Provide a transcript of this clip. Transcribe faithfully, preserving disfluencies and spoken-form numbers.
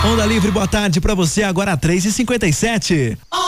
Onda Livre, boa tarde pra você, agora três e cinquenta e sete.